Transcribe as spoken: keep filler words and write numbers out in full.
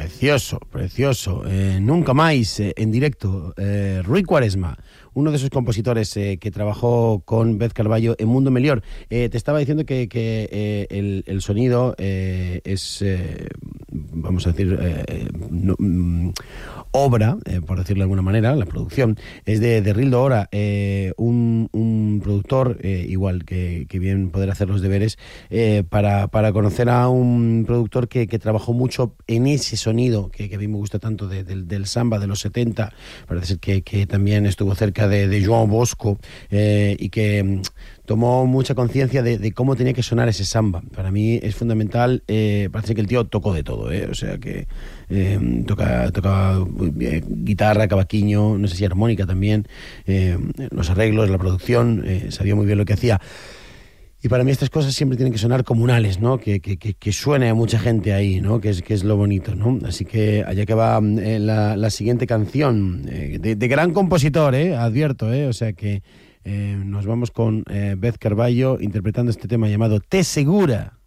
Precioso, precioso. Eh, nunca más eh, en directo. Eh, Rui Quaresma, uno de esos compositores eh, que trabajó con Beth Carballo en Mundo Melior. Eh, te estaba diciendo que, que eh, el, el sonido eh, es, eh, vamos a decir, eh, no, mm, obra, eh, por decirlo de alguna manera, la producción, es de, de Rildo Ora, eh, un, un productor, eh, igual que, que bien poder hacer los deberes, eh, para, para conocer a un productor que, que trabajó mucho en ese sonido que, que a mí me gusta tanto de, de, del samba de los setenta. Parece ser que, que también estuvo cerca de, de João Bosco eh, y que mm, tomó mucha conciencia de, de cómo tenía que sonar ese samba. Para mí es fundamental. Eh, parece que el tío tocó de todo, eh, o sea que eh, toca, toca eh, guitarra, cavaquinho, no sé si armónica también, eh, los arreglos, la producción, eh, sabía muy bien lo que hacía. Y para mí estas cosas siempre tienen que sonar comunales, ¿no? Que, que, que, que suene a mucha gente ahí, ¿no? Que es, que es lo bonito, ¿no? Así que allá que va eh, la, la siguiente canción, eh, de, de gran compositor, ¿eh? Advierto, ¿eh? O sea que eh, nos vamos con eh, Beth Carballo interpretando este tema llamado Te Segura.